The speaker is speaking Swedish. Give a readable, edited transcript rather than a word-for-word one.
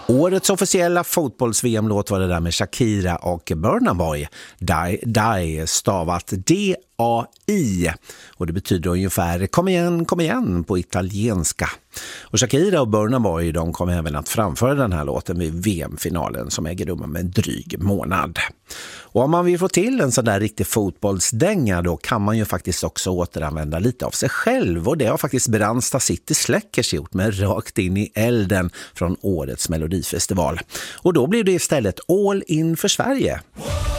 Årets officiella fotbolls-VM-låt var det där med Shakira och Burna Boy. Die, die, stavat D-A-I. Och det betyder ungefär kom igen på italienska. Och Shakira och Burna Boy, de kommer även att framföra den här låten vid VM-finalen som äger rum om en dryg månad. Och om man vill få till en sån där riktig fotbollsdänga, då kan man ju faktiskt också återanvända lite av sig själv. Och det har faktiskt Brandsta City Släckers gjort med Rakt in i elden från årets Melodifestival. Och då blir det istället All in för Sverige.